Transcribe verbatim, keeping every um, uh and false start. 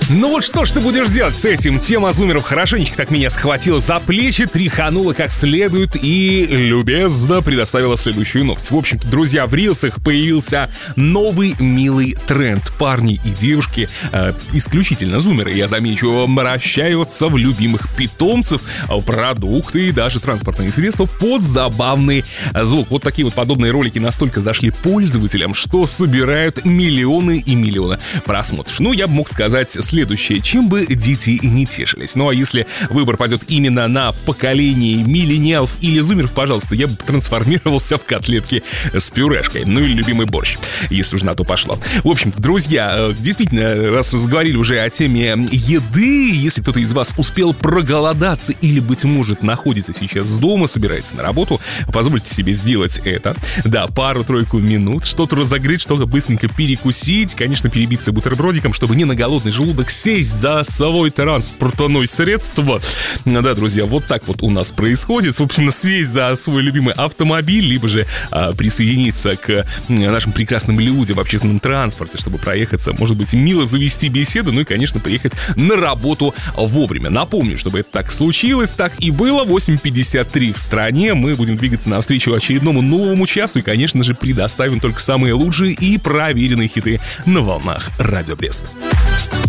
Ну вот что ж ты будешь делать с этим? Тема зумеров хорошенечко так меня схватила за плечи, тряханула как следует и любезно предоставила следующую новость. В общем-то, друзья, в рилсах появился новый милый тренд. Парни и девушки, э, исключительно зумеры, я замечу, обращаются в любимых питомцев, продукты и даже транспортные средства под забавный звук. Вот такие вот подобные ролики настолько зашли пользователям, что собирают миллионы и миллионы просмотров. Ну, я бы мог сказать следующее: чем бы дети и не тешились. Ну а если выбор пойдет именно на поколение миллениалов или зумеров, пожалуйста, я бы трансформировался в котлетки с пюрешкой. Ну или любимый борщ, если уж на то пошло. В общем, друзья, действительно, раз разговаривали уже о теме еды, если кто-то из вас успел проголодаться или, быть может, находится сейчас дома, собирается на работу, позвольте себе сделать это. Да, пару-тройку минут, что-то разогреть, что-то быстренько перекусить, конечно, перебиться бутербродиком, чтобы не на голодный желудок сесть за свой транспортное средство. Да, друзья, вот так вот у нас происходит. Собственно, сесть за свой любимый автомобиль, либо же а, присоединиться к нашим прекрасным людям в общественном транспорте, чтобы проехаться, может быть, мило завести беседу, ну и, конечно, приехать на работу вовремя. Напомню, чтобы это так случилось, так и было. восемь пятьдесят три в стране. Мы будем двигаться навстречу очередному новому часу и, конечно же, предоставим только самые лучшие и проверенные хиты на волнах Радио Брест.